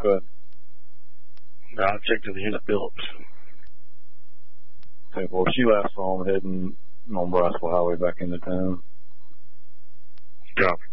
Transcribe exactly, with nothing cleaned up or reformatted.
Good. The object of the unit Phillips. Okay, well, if she lasts, so I'm heading on Braswell Highway back into town. Copy.